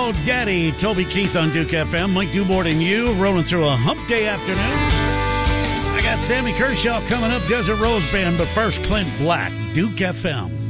Hello, Daddy. Toby Keith on Duke FM. Mike Dubort and you rolling through a hump day afternoon. I got Sammy Kershaw coming up, Desert Rose Band, but first Clint Black, Duke FM.